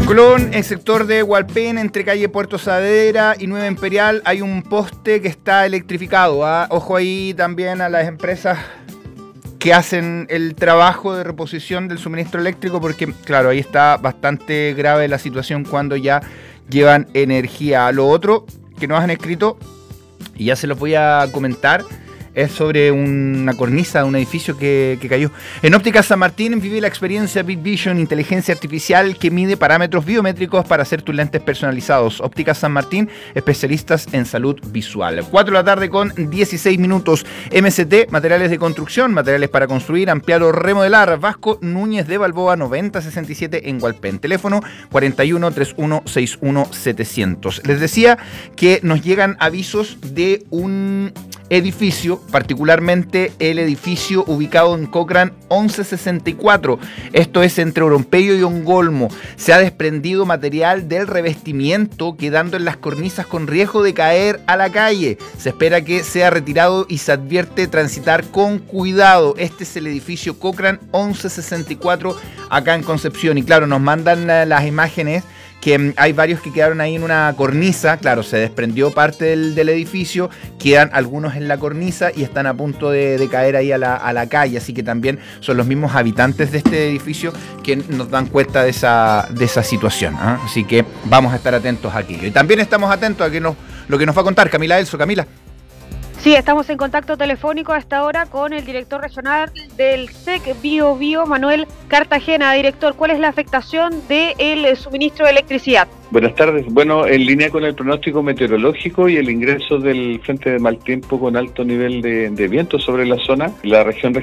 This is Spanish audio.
Colón, el sector de Hualpén, entre calle Puerto Saavedra y Nueva Imperial, hay un poste que está electrificado. Ojo ahí también a las empresas que hacen el trabajo de reposición del suministro eléctrico, porque claro, ahí está bastante grave la situación cuando ya llevan energía. Lo otro que nos han escrito, y ya se los voy a comentar, es sobre una cornisa de un edificio que cayó. En Óptica San Martín vive la experiencia Big Vision, inteligencia artificial que mide parámetros biométricos para hacer tus lentes personalizados. Óptica San Martín, especialistas en salud visual. 4 de la tarde con 16 minutos. MST, materiales de construcción, materiales para construir, ampliar o remodelar. Vasco Núñez de Balboa 9067 en Hualpén. Teléfono 41 31 61 700. Les decía que nos llegan avisos de un edificio, particularmente el edificio ubicado en Cochrane 1164. Esto es entre Orompeyo y Ongolmo. Se ha desprendido material del revestimiento, quedando en las cornisas con riesgo de caer a la calle. Se espera que sea retirado y se advierte transitar con cuidado. Este es el edificio Cochrane 1164 acá en Concepción. Y claro, nos mandan las imágenes que hay varios que quedaron ahí en una cornisa. Claro, se desprendió parte del edificio, quedan algunos en la cornisa y están a punto de caer ahí a la calle, así que también son los mismos habitantes de este edificio que nos dan cuenta de esa situación, ¿eh? Así que vamos a estar atentos aquí. Y también estamos atentos a lo que nos va a contar Camila Elso. Camila. Sí, estamos en contacto telefónico a esta hora con el director regional del SEC Biobío, Manuel Cartagena. Director, ¿cuál es la afectación del suministro de electricidad? Buenas tardes. Bueno, en línea con el pronóstico meteorológico y el ingreso del frente de mal tiempo con alto nivel de viento sobre la zona, la región